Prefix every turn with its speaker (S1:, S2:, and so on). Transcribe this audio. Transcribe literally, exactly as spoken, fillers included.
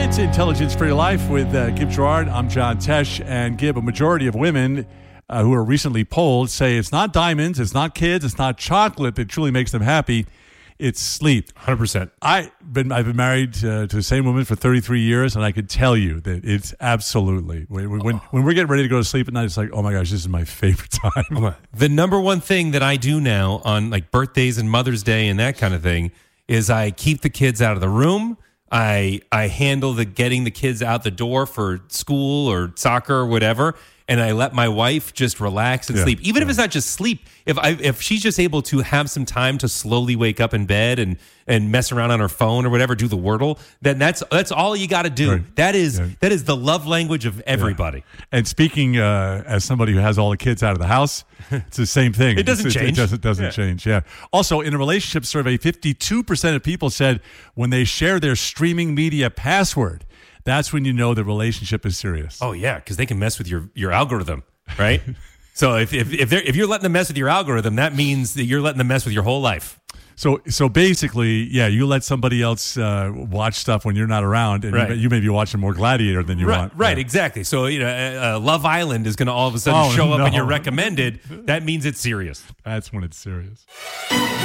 S1: It's Intelligence for Your Life with uh, Gib Gerard. I'm John Tesh. And Gib, a majority of women uh, who are recently polled say it's not diamonds, it's not kids, it's not chocolate that truly makes them happy. It's sleep.
S2: one hundred percent.
S1: I been I've been married uh, to the same woman for thirty-three years, and I could tell you that it's absolutely when when, when we're getting ready to go to sleep at night, it's like, oh my gosh, this is my favorite time.
S2: The number one thing that I do now on like birthdays and Mother's Day and that kind of thing is I keep the kids out of the room. I I handle the getting the kids out the door for school or soccer or whatever. And I let my wife just relax and
S1: Yeah,
S2: sleep. Even
S1: yeah.
S2: if it's not just sleep, if I if she's just able to have some time to slowly wake up in bed and and mess around on her phone or whatever, do the Wordle, then that's that's all you got to do.
S1: Right.
S2: That is
S1: Yeah.
S2: that is the love language of everybody.
S1: Yeah. And speaking uh, as somebody who has all the kids out of the house, it's the same thing.
S2: It doesn't
S1: It's-
S2: change.
S1: It doesn't, doesn't
S2: Yeah.
S1: change, yeah. Also, in a relationship survey, fifty-two percent of people said when they share their streaming media password, that's when you know the relationship is serious.
S2: Oh yeah, because they can mess with your your algorithm, right? So if if if, they're, if you're letting them mess with your algorithm, that means that you're letting them mess with your whole life.
S1: So so basically, yeah, you let somebody else uh, watch stuff when you're not around, and
S2: Right.
S1: you, may, you may be watching more Gladiator than you
S2: Right,
S1: want.
S2: right,
S1: Yeah.
S2: exactly. So you know, uh, uh, Love Island is going to all of a sudden
S1: Oh,
S2: show up
S1: no.
S2: in your recommended. That means it's serious.
S1: That's when it's serious.